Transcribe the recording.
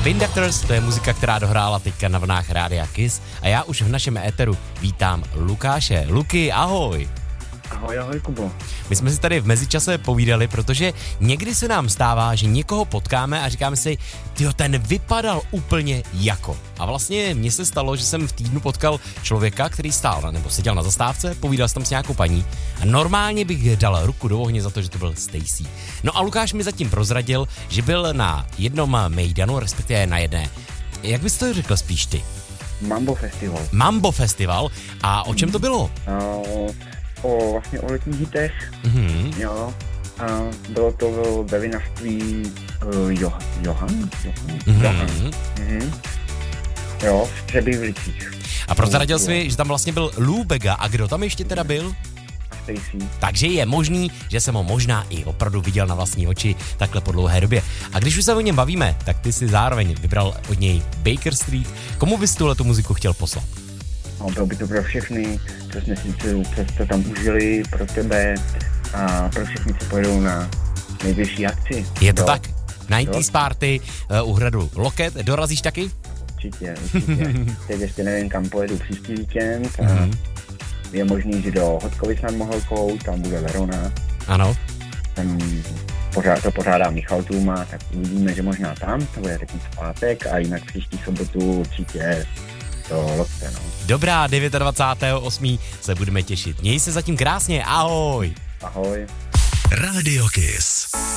Spin Doctors, to je muzika, která dohrála teďka na vlnách Rádia Kiss a já už v našem éteru vítám Lukáše. Luky, ahoj. Ahoj, Kubo. My jsme si tady v mezičase povídali, protože někdy se nám stává, že někoho potkáme a říkáme si, tyjo, ten vypadal úplně jako. A vlastně mně se stalo, že jsem v týdnu potkal člověka, který stál nebo seděl na zastávce, povídal jsem tam s nějakou paní a normálně bych dal ruku do ohně za to, že to byl Stacy. No a Lukáš mi zatím prozradil, že byl na jednom mejdanu, respektive na jedné. Jak bys to řekl spíš ty? Mambo Festival. A o čem to bylo? Vlastně o letních hitech, jo, a bylo to ve vinařství Johan. Jo, v Třebíčích. A prozradil jsi mi, že tam vlastně byl Lou Bega, a kdo tam ještě teda byl? Stacy. Takže je možný, že jsem ho možná i opravdu viděl na vlastní oči takhle po dlouhé době. A když už se o něm bavíme, tak ty si zároveň vybral od něj Baker Street. Komu bys tuhletu muziku chtěl poslat? No, bylo by to pro všechny, co jsme si to tam užili, pro tebe a pro všechny, co pojedou na nejbližší akci. Je to tak? 90s party u hradu Loket, dorazíš taky? Určitě. Teď ještě nevím, kam pojedu příští víkend. Je možný, že do Hodkovic nad Mohelkou, tam bude Verona. Ano. Tam to pořádá Michal Tůma, tak uvidíme, že možná tam, to bude takový pátek a jinak příští sobotu určitě to Lokce, no. Dobrá, 29.8. se budeme těšit. Měj se zatím krásně, ahoj. Ahoj. Radio Kiss.